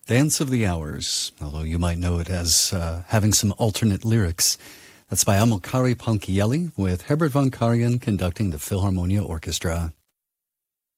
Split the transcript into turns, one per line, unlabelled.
Dance of the Hours, although you might know it as having some alternate lyrics. That's by Amilcare Ponchielli with Herbert von Karajan conducting the Philharmonia Orchestra.